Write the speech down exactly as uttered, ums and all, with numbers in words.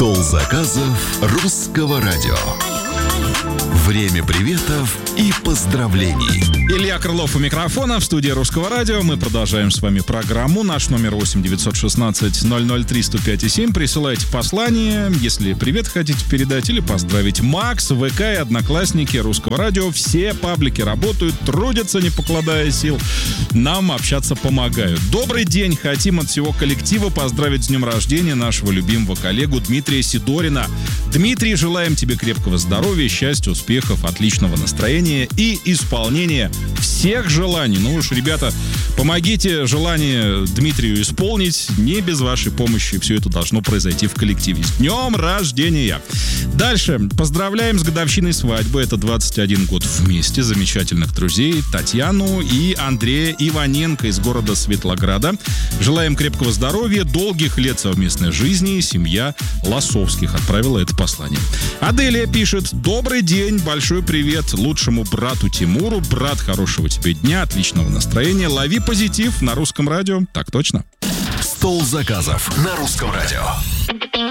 Стол заказов русского радио. Время приветов и поздравлений. Илья Крылов у микрофона, в студии Русского радио. Мы продолжаем с вами программу. Наш номер восемь девятьсот шестнадцать ноль ноль три сто пять и семь. Присылайте послание, если привет хотите передать или поздравить. Макс, ВК и Одноклассники Русского радио. Все паблики работают, трудятся, не покладая сил. Нам общаться помогают. Добрый день. Хотим от всего коллектива поздравить с днем рождения нашего любимого коллегу Дмитрия Сидорина. Дмитрий, желаем тебе крепкого здоровья, счастья, успехов, отличного настроения и исполнения всех желаний. Ну уж, ребята, помогите желание Дмитрию исполнить. Не без вашей помощи все это должно произойти в коллективе. С днем рождения! Дальше. Поздравляем с годовщиной свадьбы. Это двадцать один год вместе. Замечательных друзей Татьяну и Андрея Иваненко из города Светлограда. Желаем крепкого здоровья, долгих лет совместной жизни. Семья Лосовских отправила это послание. Аделия пишет: добрый день, большой привет лучшему брату Тимуру. Брат, хорошего тебе дня, отличного настроения. Лови позитив на Русском радио. Так точно. Стол заказов на Русском радио.